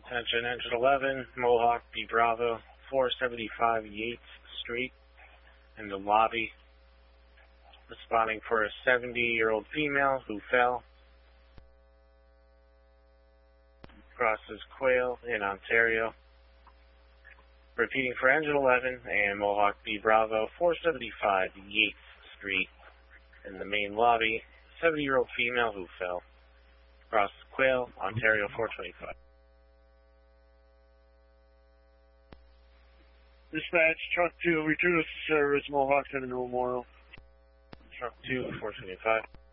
Attention, Engine 11, Mohawk B Bravo, 475 Yates Street, in the lobby. Responding for a 70-year-old female who fell. Crosses Quail in Ontario. Repeating for Engine 11 and Mohawk B Bravo, 475 Yates Street, in the main lobby. 70-year-old female who fell. Crosses Quail, Ontario 425. Dispatch, Truck 2, return to service, Mohawk Center Memorial. Truck 2, 425.